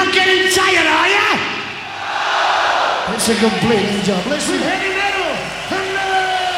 not getting tired, are you? It's a complete job. Listen. We're heading